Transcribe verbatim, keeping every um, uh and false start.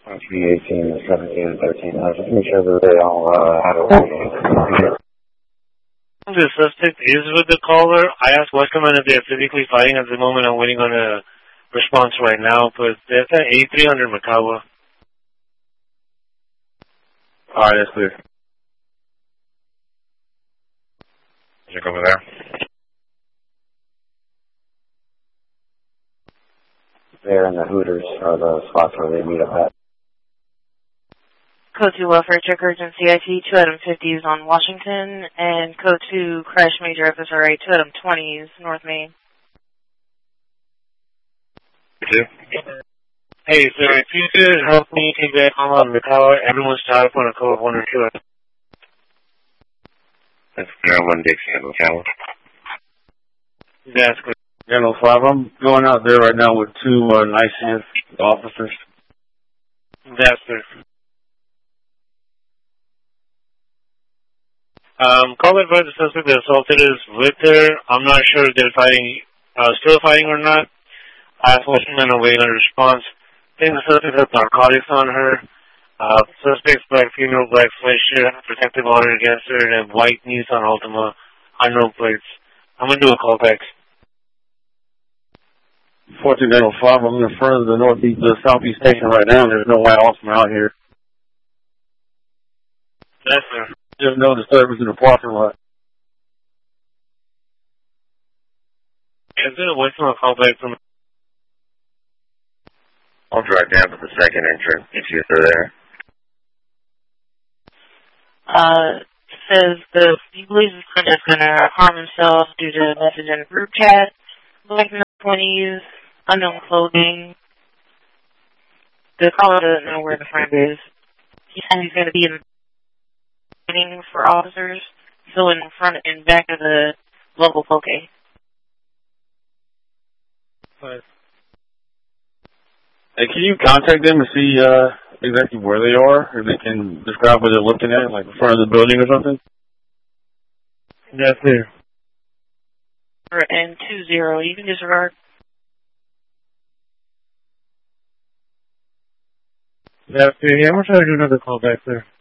three eighteen, seventeen, and thirteen. Uh, just make sure that they all uh, have a warning. The suspect is with the caller. I asked West Command if they're physically fighting at the moment. I'm waiting on a response right now, but that's at eighty-three hundred Makawa. Alright, that's clear. Check over there. There in the Hooters are the spots where they meet up at. Code two Welfare Check Urgency I T, two item fifties on Washington, and Code two Crash Major F S R A, two item twenties, North Main. Two. Hey, sir, if you could help me take that call on the tower, everyone's tied up on a code one or two. That's clear on one Dixie on the tower. That's good. General five, I'm going out there right now with two uh, nice officers. That's good. Um, call advise the suspect that assaulted is with her. I'm not sure if they're fighting, uh, still fighting or not. I asked Washington to wait on a response. I think the suspect has narcotics on her. Uh, suspect's black female, black sweatshirt, protective order against her, and have white Nissan Altima, unknown plates. I'm gonna do a call back. fourteen General five, I'm in front of the northeast, the southeast station right now. There's no white Altima out here. Yes, sir. Just no disturbance in the parking lot. Is there a wait for a call back from? I'll drive down to the second entrance if you're there. Uh, says the, he believes the subject's gonna harm himself due to a message in a group chat. Black twenties, unknown clothing. The caller doesn't know where the friend is. He said he's gonna be in waiting for officers, so in front and back of the local poke. But Hey, can you contact them and see uh, exactly where they are? Or they can describe what they're looking at, like in front of the building or something? that's it. And two zero, you can disregard. That's it. Yeah, I'm gonna try to do another call back there.